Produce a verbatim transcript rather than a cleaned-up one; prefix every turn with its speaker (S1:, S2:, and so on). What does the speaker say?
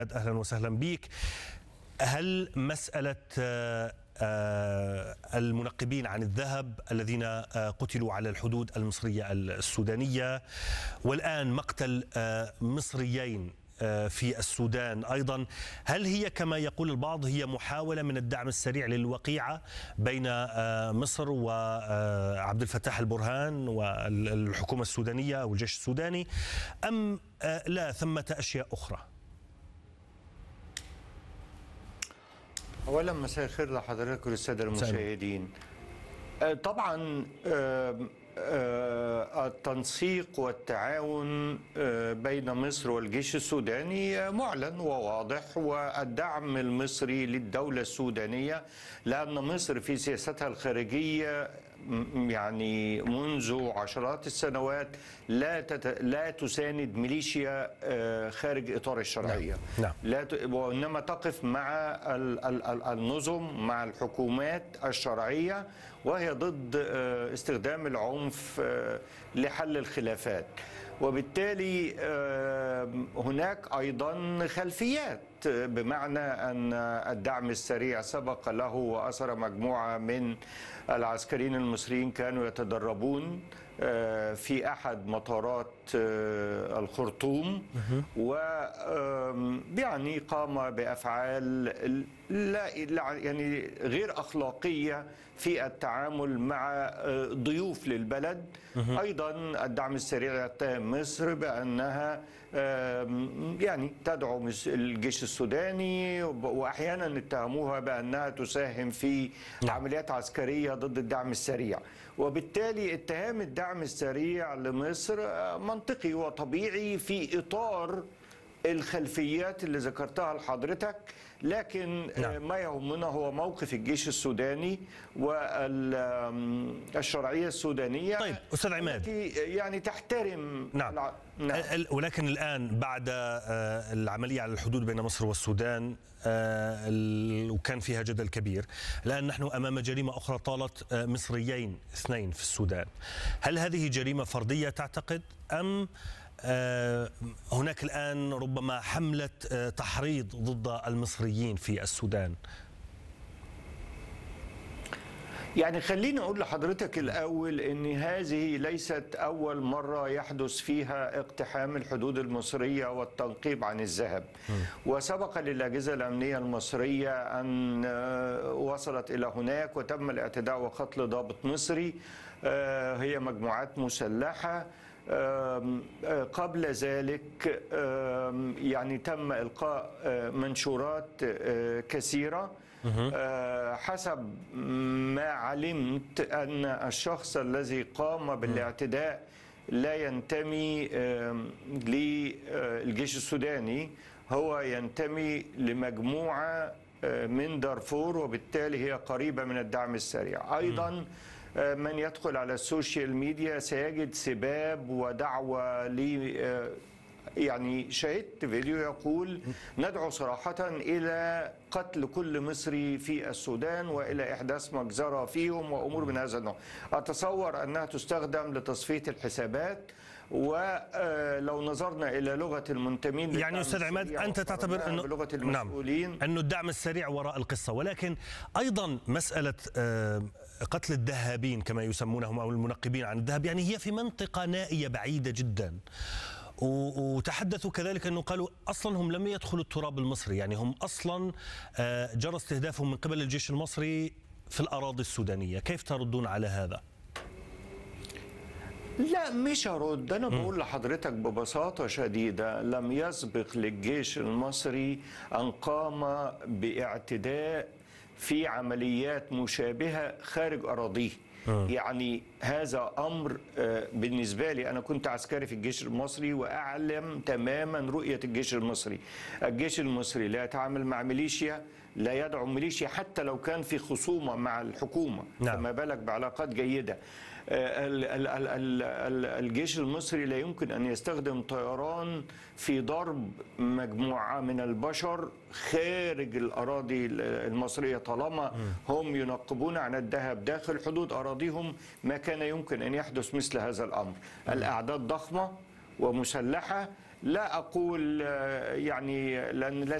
S1: أهلا وسهلا بك. هل مسألة المنقبين عن الذهب الذين قتلوا على الحدود المصرية السودانية والآن مقتل مصريين في السودان أيضا، هل هي كما يقول البعض هي محاولة من الدعم السريع للوقيعة بين مصر وعبد الفتاح البرهان والحكومة السودانية أو الجيش السوداني، أم لا ثمة أشياء أخرى؟
S2: أولا مساء الخير لحضرتك وللسادة المشاهدين. طبعا التنسيق والتعاون بين مصر والجيش السوداني معلن وواضح، والدعم المصري للدولة السودانية، لأن مصر في سياستها الخارجية يعني منذ عشرات السنوات لا تت... لا تساند ميليشيا خارج إطار الشرعية.
S1: نعم.
S2: لا ت... وإنما تقف مع ال... ال... النظم، مع الحكومات الشرعية، وهي ضد استخدام العنف لحل الخلافات. وبالتالي هناك أيضا خلفيات، بمعنى أن الدعم السريع سبق له وأسر مجموعة من العسكريين المصريين كانوا يتدربون في أحد مطارات الخرطوم، ويعني قام بأفعال لا يعني غير أخلاقية في التعامل مع ضيوف للبلد. أيضا الدعم السريع يتهم مصر بأنها يعني تدعم الجيش السوداني، وأحيانا اتهموها بأنها تساهم في عمليات عسكرية ضد الدعم السريع. وبالتالي اتهام الدعم السريع لمصر منطقي وطبيعي في إطار الخلفيات اللي ذكرتها لحضرتك، لكن نعم. ما يهمنا هو موقف الجيش السوداني والشرعية السودانية.
S1: طيب أستاذ عماد،
S2: يعني تحترم.
S1: نعم.
S2: الع...
S1: نعم. ولكن الآن بعد العملية على الحدود بين مصر والسودان وكان فيها جدل كبير، الآن نحن أمام جريمة أخرى طالت مصريين اثنين في السودان. هل هذه جريمة فردية تعتقد، أم هناك الآن ربما حملة تحريض ضد المصريين في السودان؟
S2: يعني خليني أقول لحضرتك الأول أن هذه ليست أول مرة يحدث فيها اقتحام الحدود المصرية والتنقيب عن الذهب. وسبق للأجهزة الأمنية المصرية أن وصلت إلى هناك وتم الاعتداء وقتل ضابط مصري. هي مجموعات مسلحة. قبل ذلك يعني تم إلقاء منشورات كثيرة. حسب ما علمت أن الشخص الذي قام بالاعتداء لا ينتمي للجيش السوداني، هو ينتمي لمجموعة من دارفور، وبالتالي هي قريبة من الدعم السريع. أيضا من يدخل على السوشيال ميديا سيجد سباب ودعوة ل يعني شاهدت فيديو يقول ندعو صراحة إلى قتل كل مصري في السودان وإلى إحداث مجزرة فيهم وأمور من هذا النوع. أتصور أنها تستخدم لتصفية الحسابات. ولو نظرنا إلى لغة المنتمين
S1: يعني أستاذ عماد، أنت تعتبر أنه
S2: بلغة المسؤولين
S1: نعم أنه الدعم السريع وراء القصة، ولكن أيضا مسألة قتل الذهابين كما يسمونهم أو المنقبين عن الذهب، يعني هي في منطقة نائية بعيدة جدا. وتحدثوا كذلك أنه قالوا أصلا هم لم يدخلوا التراب المصري، يعني هم أصلا جرى استهدافهم من قبل الجيش المصري في الأراضي السودانية. كيف تردون على هذا؟
S2: لا مش هرد، أنا بقول لحضرتك ببساطة شديدة لم يسبق للجيش المصري أن قام باعتداء في عمليات مشابهة خارج أراضيه. يعني هذا أمر بالنسبة لي، أنا كنت عسكري في الجيش المصري وأعلم تماما رؤية الجيش المصري. الجيش المصري لا يتعامل مع ميليشيا، لا يدعم ميليشيا حتى لو كان في خصومة مع الحكومة. نعم. فما بالك بعلاقات جيدة. الجيش المصري لا يمكن أن يستخدم طيران في ضرب مجموعة من البشر خارج الأراضي المصرية. طالما هم ينقبون عن الذهب داخل حدود أراضيهم ما كان يمكن أن يحدث مثل هذا الأمر. الأعداد ضخمة ومسلحة. لا أقول يعني لأن لا